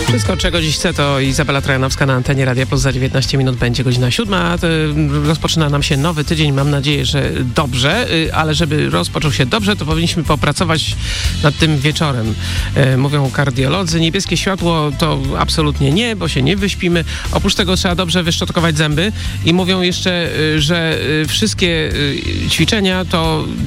Wszystko, czego dziś chcę, to Izabela Trojanowska na antenie Radia Plus. Za 19 minut będzie godzina 7. Rozpoczyna nam się nowy tydzień. Mam nadzieję, że dobrze, ale żeby rozpoczął się dobrze, to powinniśmy popracować nad tym wieczorem. Mówią kardiolodzy. Niebieskie światło to absolutnie nie, bo się nie wyśpimy. Oprócz tego trzeba dobrze wyszczotkować zęby i mówią jeszcze, że wszystkie ćwiczenia to